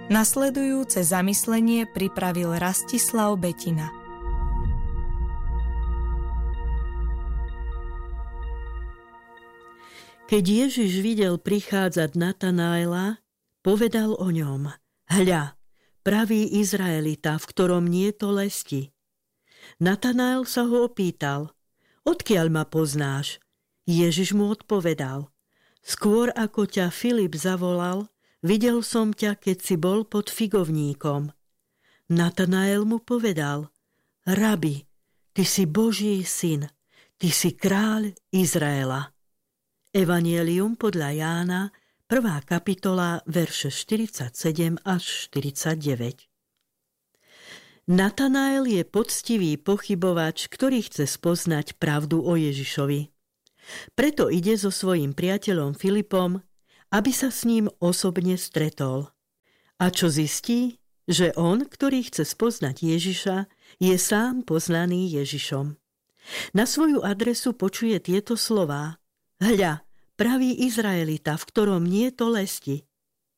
Nasledujúce zamyslenie pripravil Rastislav Betina. Keď Ježiš videl prichádzať Natanaela, povedal o ňom: Hľa, pravý Izraelita, v ktorom nie to lesti. Natanael sa ho opýtal: Odkiaľ ma poznáš? Ježiš mu odpovedal: Skôr ako ťa Filip zavolal, videl som ťa, keď si bol pod figovníkom. Natanael mu povedal: Rabi, ty si Boží syn, ty si kráľ Izraela. Evangelium podľa Jána, 1. kapitola, verše 47 až 49. Natanael je poctivý pochybovač, ktorý chce spoznať pravdu o Ježišovi. Preto ide so svojím priateľom Filipom, aby sa s ním osobne stretol. A čo zistí? Že on, ktorý chce spoznať Ježiša, je sám poznaný Ježišom. Na svoju adresu počuje tieto slová: Hľa, pravý Izraelita, v ktorom nie to lesti.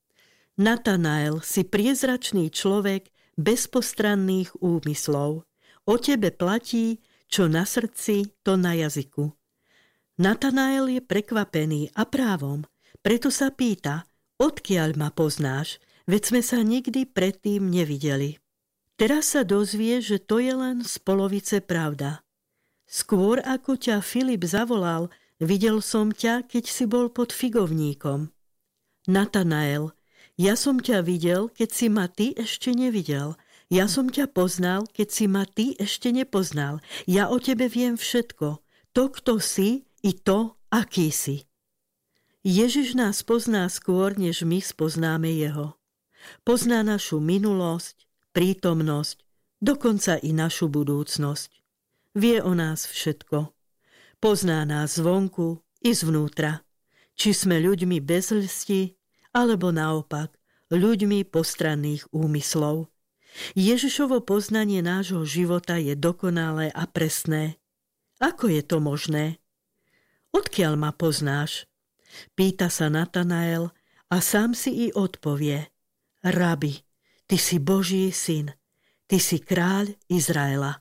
Natanael, si priezračný človek bez postranných úmyslov. O tebe platí, čo na srdci, to na jazyku. Natanael je prekvapený a právom, preto sa pýta: Odkiaľ ma poznáš? Veď sme sa nikdy predtým nevideli. Teraz sa dozvie, že to je len z polovice pravda. Skôr ako ťa Filip zavolal, videl som ťa, keď si bol pod figovníkom. Natanael, ja som ťa videl, keď si ma ty ešte nevidel. Ja som ťa poznal, keď si ma ty ešte nepoznal. Ja o tebe viem všetko. To, kto si, i to, aký si. Ježiš nás pozná skôr, než my spoznáme jeho. Pozná našu minulosť, prítomnosť, dokonca i našu budúcnosť. Vie o nás všetko. Pozná nás zvonku i zvnútra. Či sme ľuďmi bez lsti, alebo naopak, ľuďmi postranných úmyslov. Ježišovo poznanie nášho života je dokonalé a presné. Ako je to možné? Odkiaľ ma poznáš? Pýta sa Natanael a sám si i odpovie: Rabi, ty si Boží syn, ty si kráľ Izraela.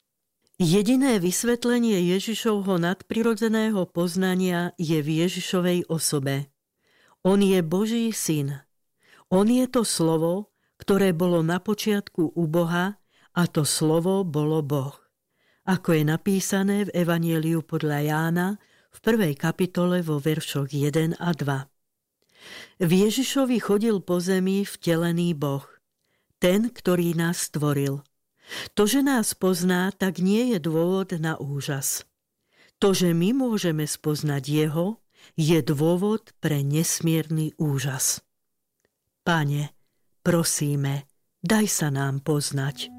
Jediné vysvetlenie Ježišovho nadprirodzeného poznania je v Ježišovej osobe. On je Boží syn. On je to slovo, ktoré bolo na počiatku u Boha, a to slovo bolo Boh. Ako je napísané v Evangeliu podľa Jána v 1. kapitole vo veršoch 1 a 2. V Ježišovi chodil po zemi vtelený Boh, ten, ktorý nás stvoril. To, že nás pozná, tak nie je dôvod na úžas. To, že my môžeme spoznať jeho, je dôvod pre nesmierny úžas. Pane, prosíme, daj sa nám poznať.